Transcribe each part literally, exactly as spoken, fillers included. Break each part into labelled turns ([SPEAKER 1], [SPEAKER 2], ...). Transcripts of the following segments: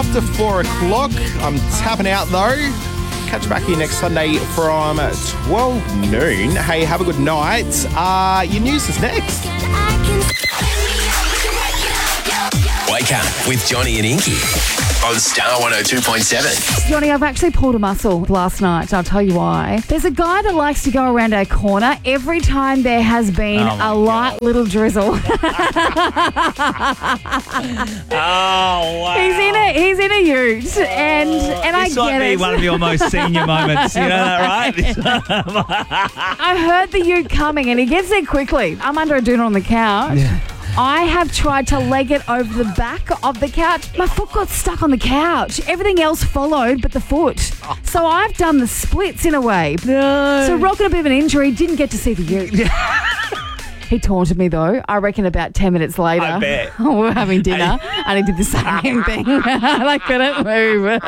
[SPEAKER 1] after four o'clock. I'm tapping out though. Catch you back here next Sunday from twelve noon. Hey, have a good night. Uh, your news is next.
[SPEAKER 2] Wake up with Johnny and Inky on Star one oh two point seven.
[SPEAKER 3] Johnny, I've actually pulled a muscle last night. I'll tell you why. There's a guy that likes to go around our corner every time there has been
[SPEAKER 4] Oh, my
[SPEAKER 3] a light
[SPEAKER 4] God.
[SPEAKER 3] little drizzle.
[SPEAKER 4] Oh, wow.
[SPEAKER 3] He's in a he's in a ute, and and I
[SPEAKER 4] This
[SPEAKER 3] get
[SPEAKER 4] might be
[SPEAKER 3] it.
[SPEAKER 4] one of your most senior moments. You know that, right?
[SPEAKER 3] I heard the ute coming, and he gets there quickly. I'm under a doona on the couch. I have tried to leg it over the back of the couch. My foot got stuck on the couch. Everything else followed but the foot. So I've done the splits in a way.
[SPEAKER 4] No.
[SPEAKER 3] So rocking a bit of an injury, didn't get to see the ute. He taunted me though. I reckon about ten minutes later.
[SPEAKER 4] I bet.
[SPEAKER 3] We were having dinner and he did the same thing. I couldn't move.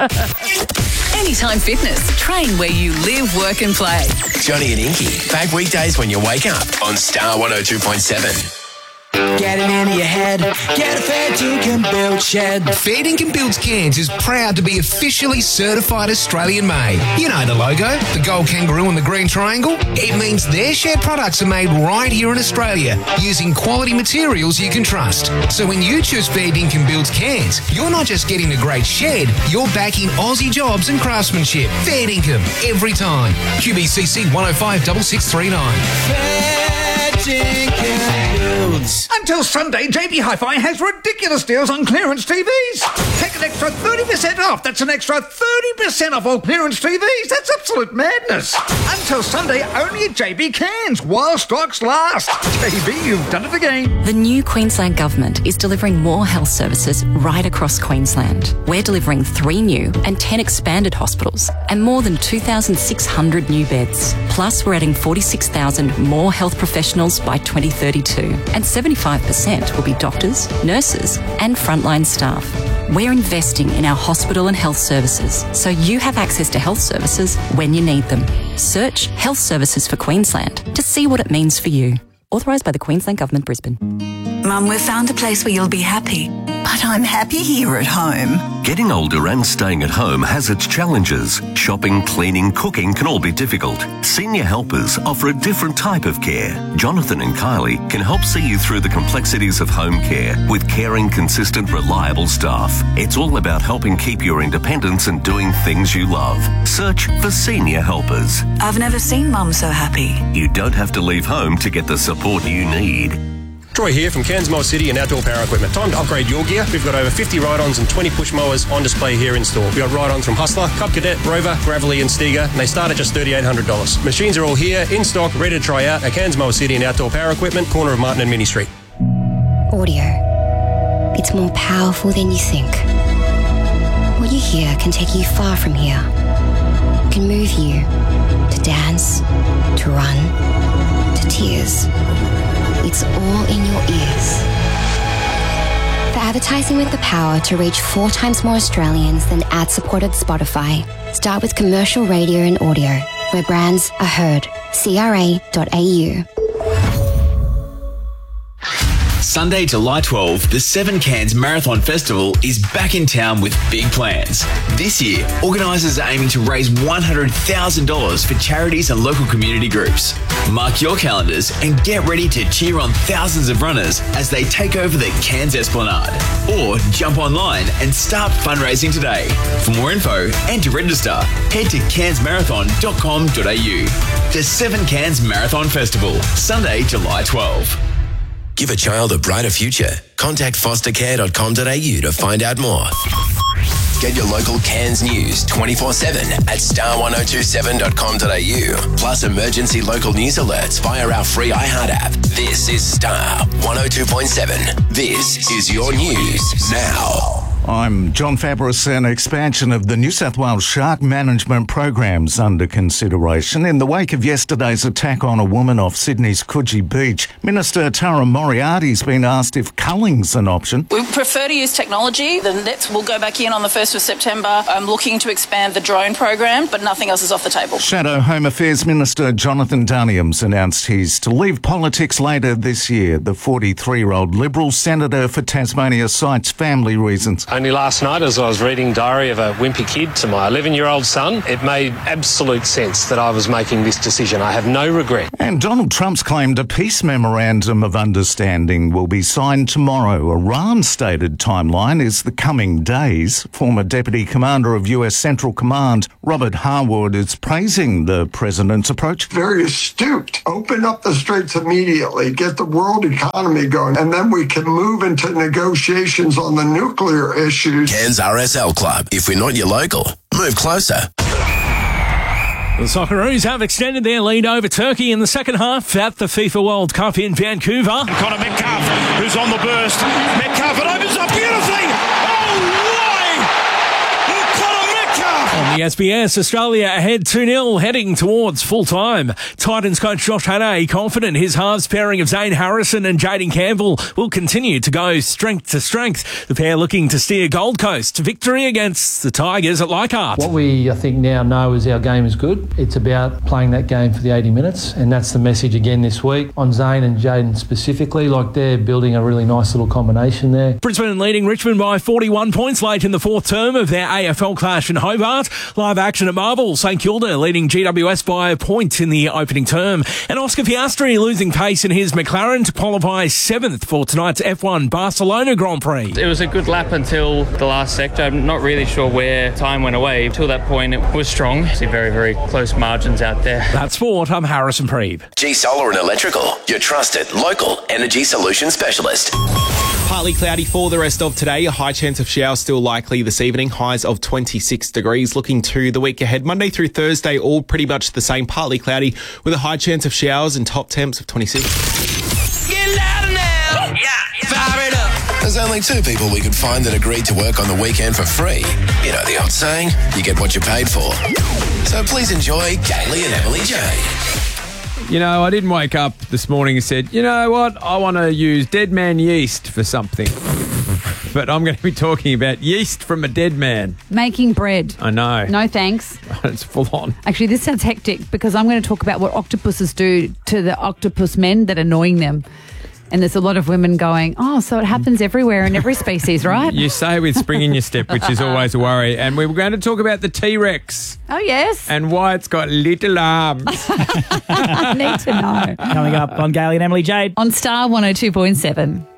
[SPEAKER 5] Anytime Fitness. Train where you live, work and play.
[SPEAKER 2] Johnny and Inky, back weekdays when you wake up on Star one oh two point seven.
[SPEAKER 6] Get it into your head. Get a Fair Dinkum Build shed.
[SPEAKER 7] Fair Dinkum Builds Cairns is proud to be officially certified Australian made. You know the logo, the gold kangaroo and the green triangle? It means their shed products are made right here in Australia using quality materials you can trust. So when you choose Fair Dinkum Builds Cairns, you're not just getting a great shed, you're backing Aussie jobs and craftsmanship. Fair Dinkum, every time. Q B C C one oh five six six three nine.
[SPEAKER 6] Fair Dinkum Builds.
[SPEAKER 8] Until Sunday, J B Hi-Fi has ridiculous deals on clearance T Vs. Take an extra thirty percent off. That's an extra thirty percent off all clearance T Vs. That's absolute madness. Until Sunday, only at J B Cairns, while stocks last. J B, you've done it again.
[SPEAKER 5] The new Queensland Government is delivering more health services right across Queensland. We're delivering three new and ten expanded hospitals and more than two thousand six hundred new beds. Plus, we're adding forty-six thousand more health professionals by twenty thirty-two, and seventy-five percent will be doctors, nurses and frontline staff. We're investing in our hospital and health services so you have access to health services when you need them. Search Health Services for Queensland to see what it means for you. Authorised by the Queensland Government, Brisbane.
[SPEAKER 9] Mum, we've found a place where you'll be happy. But I'm happy here at home.
[SPEAKER 10] Getting older and staying at home has its challenges. Shopping, cleaning, cooking can all be difficult. Senior Helpers offer a different type of care. Jonathan and Kylie can help see you through the complexities of home care with caring, consistent, reliable staff. It's all about helping keep your independence and doing things you love. Search for Senior Helpers.
[SPEAKER 9] I've never seen Mum so happy.
[SPEAKER 10] You don't have to leave home to get the support you need.
[SPEAKER 11] Troy here from Cairns Mower City and Outdoor Power Equipment. Time to upgrade your gear. We've got over fifty ride-ons and twenty push mowers on display here in store. We've got ride-ons from Hustler, Cub Cadet, Rover, Gravely and Stiga, and they start at just three thousand eight hundred dollars. Machines are all here, in stock, ready to try out at Cairns Mower City and Outdoor Power Equipment, corner of Martin and Mini Street.
[SPEAKER 12] Audio. It's more powerful than you think. What you hear can take you far from here. It can move you to dance, to run, to tears. It's all in your ears. For advertising with the power to reach four times more Australians than ad-supported Spotify, start with commercial radio and audio, where brands are heard. C R A dot A U.
[SPEAKER 13] Sunday, July twelfth, the Seven Cairns Marathon Festival is back in town with big plans. This year, organisers are aiming to raise one hundred thousand dollars for charities and local community groups. Mark your calendars and get ready to cheer on thousands of runners as they take over the Cairns Esplanade. Or jump online and start fundraising today. For more info and to register, head to cairns marathon dot com dot a u. The Seven Cairns Marathon Festival, Sunday, July twelfth.
[SPEAKER 2] Give a child a brighter future. Contact foster care dot com dot a u to find out more. Get your local Cairns news twenty-four seven at star one oh two seven dot com dot a u. Plus emergency local news alerts via our free iHeart app. This is Star one oh two point seven. This is your news now.
[SPEAKER 14] I'm John Fabris. An expansion of the New South Wales Shark Management Program's under consideration in the wake of yesterday's attack on a woman off Sydney's Coogee Beach. Minister Tara Moriarty's been asked if culling's an option.
[SPEAKER 15] We prefer to use technology. The nets will go back in on the first of September. I'm looking to expand the drone program, but nothing else is off the table.
[SPEAKER 14] Shadow Home Affairs Minister Jonathan Daniams announced he's to leave politics later this year. The forty-three-year-old Liberal Senator for Tasmania cites family reasons.
[SPEAKER 11] Only last night, as I was reading Diary of a Wimpy Kid to my eleven-year-old son, it made absolute sense that I was making this decision. I have no regret.
[SPEAKER 14] And Donald Trump's claimed a peace memorandum of understanding will be signed tomorrow. Iran's stated timeline is the coming days. Former Deputy Commander of U S Central Command, Robert Harwood, is praising the president's approach.
[SPEAKER 16] Very astute. Open up the straits immediately, get the world economy going, and then we can move into negotiations on the nuclear issues.
[SPEAKER 2] Cairns R S L Club. If we're not your local, move closer.
[SPEAKER 17] The Socceroos have extended their lead over Turkey in the second half at the FIFA World Cup in Vancouver.
[SPEAKER 18] And Connor Metcalf, who's on the burst. Metcalf, it opens up beautifully. Oh,
[SPEAKER 17] On the S B S, Australia ahead two nil, heading towards full-time. Titans coach Josh Hannay confident his halves pairing of Zane Harrison and Jaden Campbell will continue to go strength to strength. The pair looking to steer Gold Coast to victory against the Tigers at Leichhardt.
[SPEAKER 19] What we, I think, now know is our game is good. It's about playing that game for the eighty minutes, and that's the message again this week. On Zane and Jaden specifically, like they're building a really nice little combination there.
[SPEAKER 17] Brisbane leading Richmond by forty-one points late in the fourth term of their A F L clash in Hobart. Live action at Marvel. St Kilda leading G W S by a point in the opening term. And Oscar Piastri losing pace in his McLaren to qualify seventh for tonight's F one Barcelona Grand Prix.
[SPEAKER 20] It was a good lap until the last sector. I'm not really sure where time went away. Till that point, it was strong. See very, very close margins out there.
[SPEAKER 17] That's sport. I'm Harrison Preeb.
[SPEAKER 2] G Solar and Electrical, your trusted local energy solution specialist.
[SPEAKER 1] Partly cloudy for the rest of today. A high chance of showers still likely this evening. Highs of twenty-six degrees. Looking to the week ahead, Monday through Thursday, all pretty much the same. Partly cloudy with a high chance of showers and top temps of twenty-six.
[SPEAKER 2] Get louder now. Yeah, yeah. Fire it up. There's only two people we could find that agreed to work on the weekend for free. You know the old saying, you get what you paid for. So please enjoy Kaylee and Emily J.
[SPEAKER 21] You know, I didn't wake up this morning and said, you know what, I want to use dead man yeast for something. But I'm going to be talking about yeast from a dead man.
[SPEAKER 3] Making bread.
[SPEAKER 21] I know.
[SPEAKER 3] No thanks.
[SPEAKER 21] It's full on.
[SPEAKER 3] Actually, this sounds hectic because I'm going to talk about what octopuses do to the octopus men that are annoying them. And there's a lot of women going, oh, so it happens everywhere in every species, right?
[SPEAKER 21] You say with spring in your step, which is always a worry. And we were going to talk about the T-Rex.
[SPEAKER 3] Oh, yes.
[SPEAKER 21] And why it's got little arms.
[SPEAKER 3] I need to know.
[SPEAKER 4] Coming up on Gailey and Emily Jade.
[SPEAKER 3] On Star one oh two point seven.